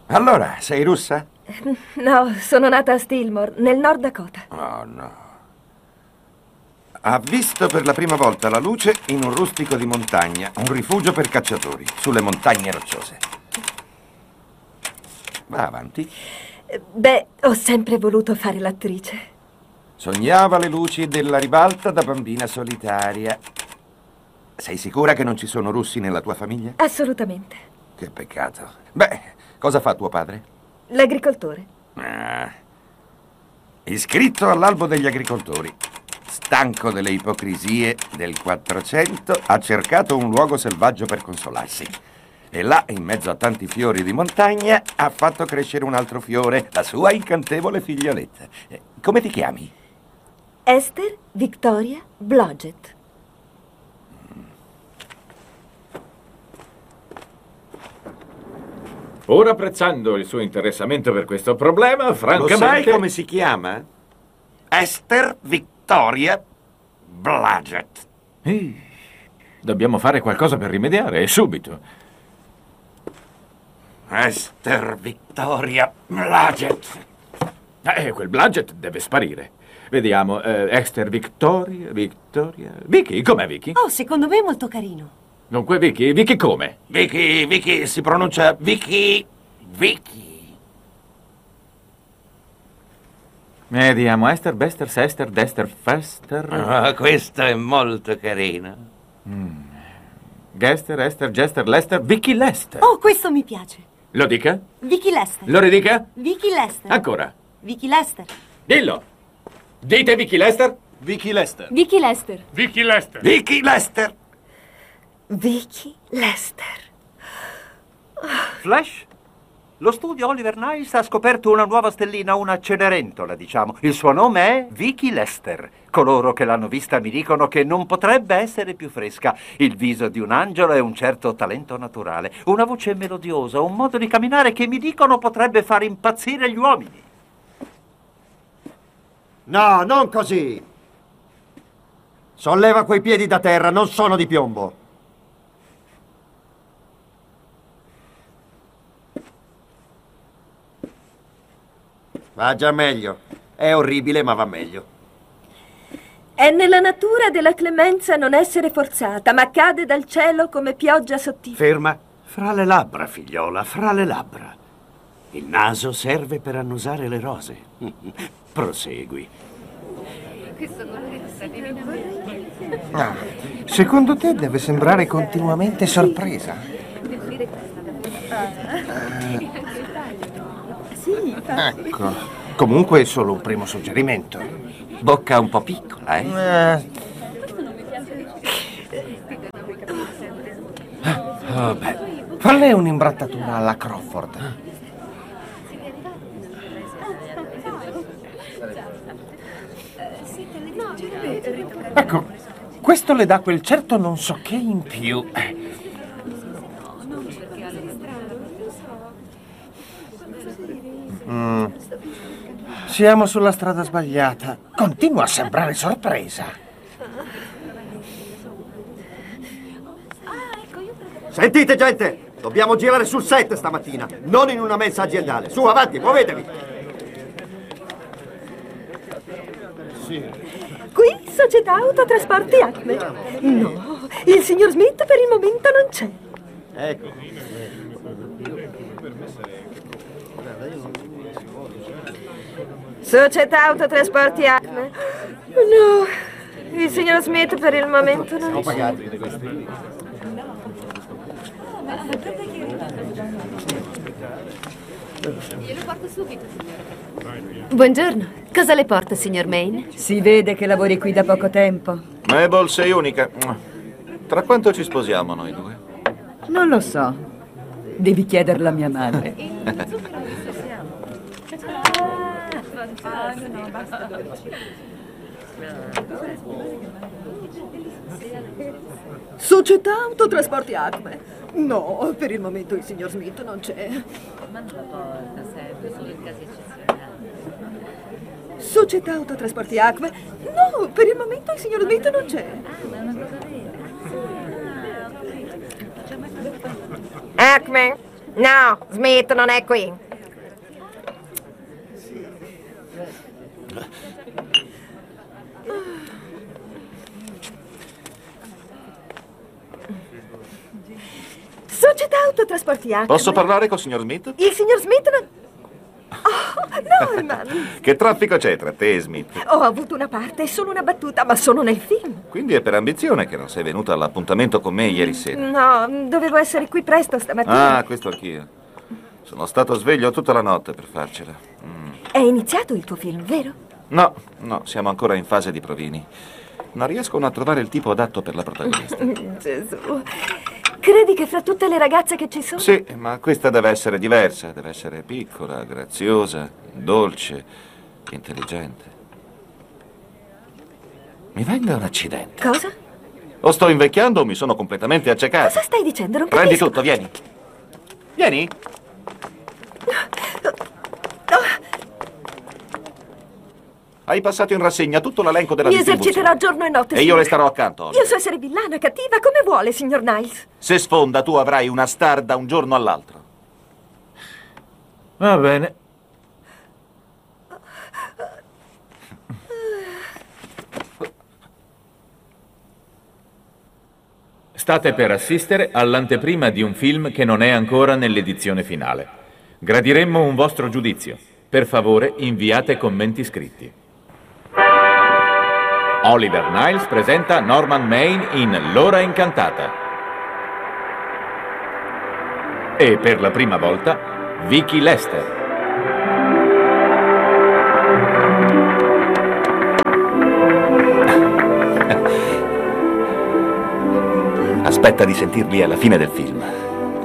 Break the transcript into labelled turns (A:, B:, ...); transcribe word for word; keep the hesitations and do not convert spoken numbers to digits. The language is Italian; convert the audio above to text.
A: Allora, sei russa?
B: No, sono nata a Stillmore, nel Nord Dakota.
A: Oh, no. Ha visto per la prima volta la luce in un rustico di montagna, un rifugio per cacciatori, sulle montagne rocciose. Va avanti.
B: Beh, ho sempre voluto fare l'attrice.
A: Sognava le luci della ribalta da bambina solitaria. Sei sicura che non ci sono russi nella tua famiglia?
B: Assolutamente.
A: Che peccato. Beh, cosa fa tuo padre?
B: L'agricoltore.
A: Ah. Iscritto all'albo degli agricoltori. Stanco delle ipocrisie del Quattrocento, ha cercato un luogo selvaggio per consolarsi. E là, in mezzo a tanti fiori di montagna, ha fatto crescere un altro fiore, la sua incantevole figlioletta. Eh, Come ti chiami?
B: Esther Victoria Blodgett.
C: Pur apprezzando il suo interessamento per questo problema, francamente...
A: Lo sai come si chiama? Esther Victoria Blodgett.
C: Ehi, dobbiamo fare qualcosa per rimediare, e subito.
A: Esther Victoria Blodgett.
C: Eh, quel Blodgett deve sparire. Vediamo, eh, Esther Victoria, Victoria... Vicky, com'è Vicky?
D: Oh, secondo me è molto carino.
C: Dunque, Vicky, Vicky come?
A: Vicky, Vicky, si pronuncia Vicky, Vicky.
C: Vediamo, Esther, Bester, Sester, Dester, Fester...
A: Ah, questo è molto carino.
C: Mm. Gester, Esther, Jester, Lester, Vicky Lester.
D: Oh, questo mi piace.
C: Lo dica?
D: Vicky Lester.
C: Lo ridica?
D: Vicky Lester.
C: Ancora.
D: Vicky Lester.
C: Dillo. Dite Vicky Lester?
E: Vicky Lester.
B: Vicky Lester.
E: Vicky Lester.
A: Vicky Lester.
B: Vicky Lester.
F: Flash? Lo studio Oliver Nice ha scoperto una nuova stellina, una Cenerentola, diciamo. Il suo nome è Vicky Lester. Coloro che l'hanno vista mi dicono che non potrebbe essere più fresca. Il viso di un angelo e un certo talento naturale. Una voce melodiosa, un modo di camminare che mi dicono potrebbe far impazzire gli uomini.
G: No, non così. Solleva quei piedi da terra, non sono di piombo. Va già meglio. È orribile, ma va meglio.
B: È nella natura della clemenza non essere forzata, ma cade dal cielo come pioggia sottile.
H: Ferma. Fra le labbra, figliola, fra le labbra. Il naso serve per annusare le rose. Prosegui.
I: Ah, secondo te deve sembrare continuamente sorpresa?
B: Sì,
I: Ecco, comunque è solo un primo suggerimento.
A: Bocca un po' piccola, eh?
I: Eh. Oh, beh, falle un'imbrattatura alla Crawford. Ecco, questo le dà quel certo non so che in più. Mm. Siamo sulla strada sbagliata. Continua a sembrare sorpresa.
G: Sentite, gente! Dobbiamo girare sul set stamattina, non in una mensa aziendale. Su, avanti, muovetevi!
B: Qui Società Autotrasporti Acme. No, il signor Smith per il momento non c'è.
G: Ecco.
B: Società Autotrasporti Acme. No, il signor Smith per il momento non c'è.
J: Glielo porto subito, signore. Buongiorno. Cosa le porta, signor Maine?
K: Si vede che lavori qui da poco tempo.
E: Mabel, sei unica. Tra quanto ci sposiamo noi due?
K: Non lo so. Devi chiederlo a mia madre.
B: Società Autotrasporti Acme. No, per il momento il signor Smith non c'è. Società Autotrasporti Acme. No, per il momento il signor Smith non c'è. Acme. No, Smith non è qui. Società Autotrasporti Acme.
E: Posso parlare col signor Smith?
B: Il signor Smith non... Oh, Norman!
E: Che traffico c'è tra te e Smith?
B: Ho avuto una parte, è solo una battuta, ma sono nel film.
E: Quindi è per ambizione che non sei venuta all'appuntamento con me ieri sera.
B: No, dovevo essere qui presto stamattina.
E: Ah, questo anch'io. Sono stato sveglio tutta la notte per farcela. Mm.
B: È iniziato il tuo film, vero?
E: No, no, siamo ancora in fase di provini. Non riescono a trovare il tipo adatto per la protagonista.
B: Gesù. Credi che fra tutte le ragazze che ci sono...
E: Sì, ma questa deve essere diversa. Deve essere piccola, graziosa, dolce, intelligente. Mi venga un accidente.
B: Cosa?
E: O sto invecchiando o mi sono completamente accecato.
B: Cosa stai dicendo? Non
E: Prendi
B: capisco.
E: tutto, vieni. Vieni. Hai passato in rassegna tutto l'elenco della
B: Mi
E: distribuzione.
B: eserciterò giorno e notte.
E: E io
B: signor.
E: le starò accanto.
B: Io so essere villana e cattiva come vuole, signor Niles.
E: Se sfonda, tu avrai una star da un giorno all'altro.
C: Va bene. State per assistere all'anteprima di un film che non è ancora nell'edizione finale. Gradiremmo un vostro giudizio. Per favore, inviate commenti scritti. Oliver Niles presenta Norman Maine in L'ora incantata. E per la prima volta, Vicky Lester.
E: Aspetta di sentirli alla fine del film.